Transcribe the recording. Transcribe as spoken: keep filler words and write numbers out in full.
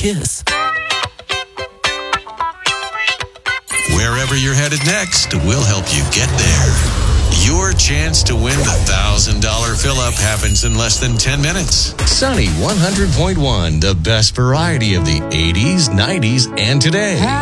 kiss. Wherever you're headed next, we'll help you get there. Your chance to win the one thousand dollars fill-up happens in less than ten minutes. Sunny one hundred point one, the best variety of the eighties, nineties, and today.